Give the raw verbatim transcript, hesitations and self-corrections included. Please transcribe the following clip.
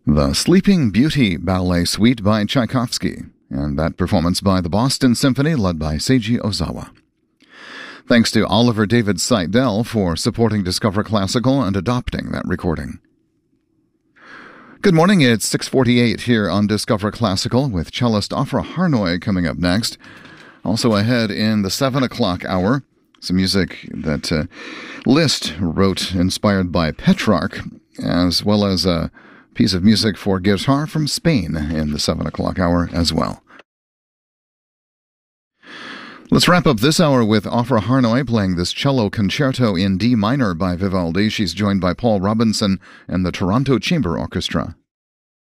The Sleeping Beauty Ballet Suite by Tchaikovsky, and that performance by the Boston Symphony led by Seiji Ozawa. Thanks to Oliver David Seidel for supporting Discover Classical and adopting that recording. Good morning, it's six forty-eight here on Discover Classical with cellist Afra Harnoy coming up next. Also ahead in the seven o'clock hour, some music that uh, Liszt wrote inspired by Petrarch, as well as a piece of music for guitar from Spain in the seven o'clock hour as well. Let's wrap up this hour with Afra Harnoy playing this cello concerto in D minor by Vivaldi. She's joined by Paul Robinson and the Toronto Chamber Orchestra.